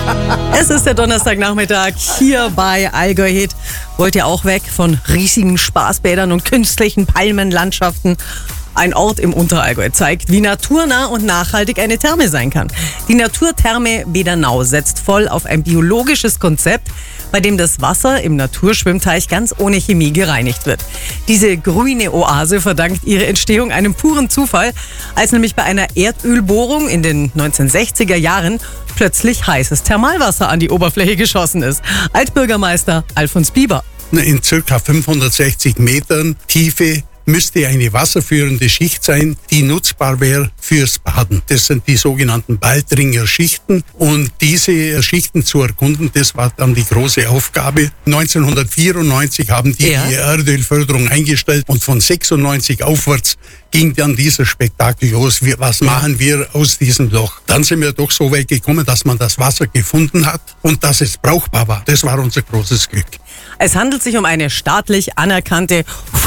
Es ist der Donnerstagnachmittag hier bei Allgäu Hit. Wollt ihr auch weg von riesigen Spaßbädern und künstlichen Palmenlandschaften? Ein Ort im Unterallgäu zeigt, wie naturnah und nachhaltig eine Therme sein kann. Die Naturtherme Bedernau setzt voll auf ein biologisches Konzept, bei dem das Wasser im Naturschwimmteich ganz ohne Chemie gereinigt wird. Diese grüne Oase verdankt ihre Entstehung einem puren Zufall, als nämlich bei einer Erdölbohrung in den 1960er Jahren plötzlich heißes Thermalwasser an die Oberfläche geschossen ist. Altbürgermeister Alfons Bieber. In ca. 560 Metern Tiefe müsste eine wasserführende Schicht sein, die nutzbar wäre fürs Baden. Das sind die sogenannten Baldringer Schichten. Und diese Schichten zu erkunden, das war dann die große Aufgabe. 1994 haben die Erdölförderung eingestellt und von 96 aufwärts ging dann dieser Spektakel los. Was machen wir aus diesem Loch? Dann sind wir doch so weit gekommen, dass man das Wasser gefunden hat und dass es brauchbar war. Das war unser großes Glück. Es handelt sich um eine staatlich anerkannte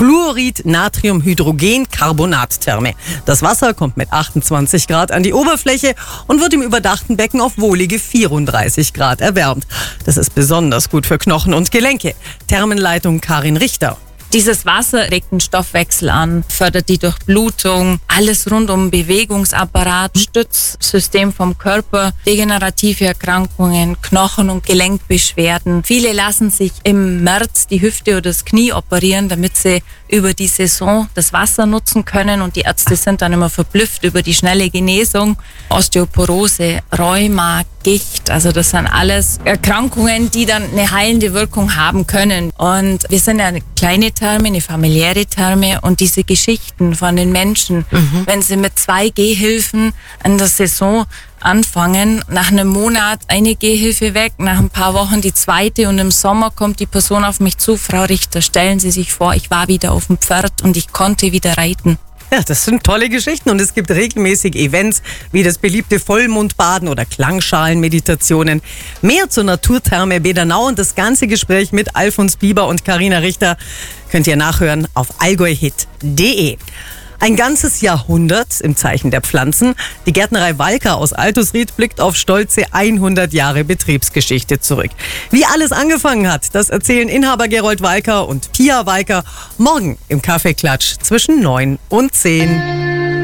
Fluorid-Natrium-Hydrogen-Carbonat-Therme. Das Wasser kommt mit 28 Grad an die Oberfläche und wird im überdachten Becken auf wohlige 34 Grad erwärmt. Das ist besonders gut für Knochen und Gelenke. Thermenleitung Karin Richter. Dieses Wasser regt den Stoffwechsel an, fördert die Durchblutung, alles rund um Bewegungsapparat, Stützsystem vom Körper, degenerative Erkrankungen, Knochen- und Gelenkbeschwerden. Viele lassen sich im März die Hüfte oder das Knie operieren, damit sie über die Saison das Wasser nutzen können, und die Ärzte sind dann immer verblüfft über die schnelle Genesung. Osteoporose, Rheuma, Gicht, also das sind alles Erkrankungen, die dann eine heilende Wirkung haben können. Und wir sind ja eine kleine Therme, eine familiäre Therme, und diese Geschichten von den Menschen, wenn sie mit 2 Gehhilfen in der Saison anfangen, nach einem Monat eine Gehhilfe weg, nach ein paar Wochen die zweite, und im Sommer kommt die Person auf mich zu: Frau Richter, stellen Sie sich vor, ich war wieder auf dem Pferd und ich konnte wieder reiten. Ja, das sind tolle Geschichten, und es gibt regelmäßig Events wie das beliebte Vollmondbaden oder Klangschalenmeditationen. Mehr zur Naturtherme Bedernau und das ganze Gespräch mit Alfons Bieber und Carina Richter könnt ihr nachhören auf allgäuhit.de. Ein ganzes Jahrhundert im Zeichen der Pflanzen. Die Gärtnerei Walker aus Altusried blickt auf stolze 100 Jahre Betriebsgeschichte zurück. Wie alles angefangen hat, das erzählen Inhaber Gerold Walker und Pia Walker morgen im Kaffeeklatsch zwischen 9 und 10.